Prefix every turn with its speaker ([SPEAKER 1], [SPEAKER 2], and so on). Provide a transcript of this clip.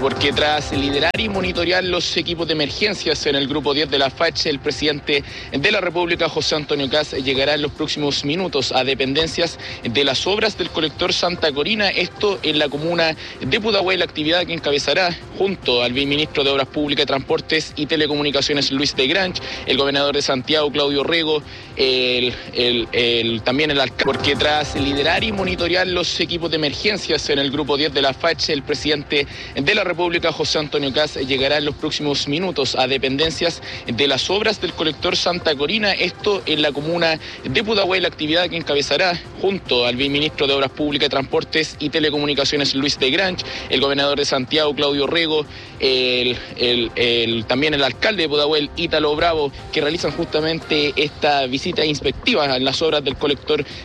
[SPEAKER 1] porque tras liderar y monitorear los equipos de emergencias en el grupo 10 de la FACH, el presidente de la República, José Antonio Kast, llegará en los próximos minutos a dependencias de las obras del colector Santa Corina, esto en la comuna de Pudahuel, la actividad que encabezará junto al viceministro de Obras Públicas, Transportes y Telecomunicaciones, Luis de Grange, el gobernador de Santiago, Claudio Rego, también el alcalde, porque tras liderar y monitorear los equipos de emergencias en el grupo 10 de la FACH, el presidente de la República, José Antonio Kast, llegará en los próximos minutos a dependencias de las obras del colector Santa Corina, esto en la comuna de Pudahuel, la actividad que encabezará junto al viceministro de Obras Públicas, Transportes y Telecomunicaciones, Luis de Grange, el gobernador de Santiago, Claudio Rego, también el alcalde de Pudahuel, Ítalo Bravo, que realizan justamente esta visita inspectiva en las obras del colector